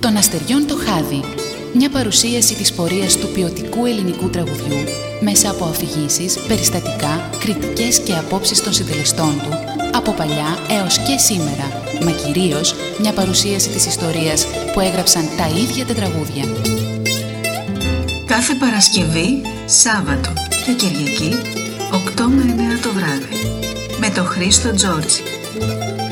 Των αστεριών το χάδι. Μια παρουσίαση της πορείας του ποιοτικού ελληνικού τραγουδιού μέσα από αφηγήσεις, περιστατικά, κριτικές και απόψεις των συντελεστών του, από παλιά έως και σήμερα, μα κυρίως μια παρουσίαση της ιστορίας που έγραψαν τα ίδια τα τραγούδια. Κάθε Παρασκευή, Σάββατο και Κυριακή, 8 με 9 το βράδυ, με τον Χρήστο Τζόρτζη.